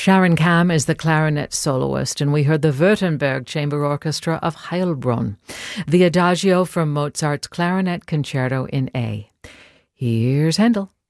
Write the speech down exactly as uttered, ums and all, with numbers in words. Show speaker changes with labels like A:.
A: Sharon Kam is the clarinet soloist, and we heard the Württemberg Chamber Orchestra of Heilbronn, the Adagio from Mozart's Clarinet Concerto in A. Here's Handel.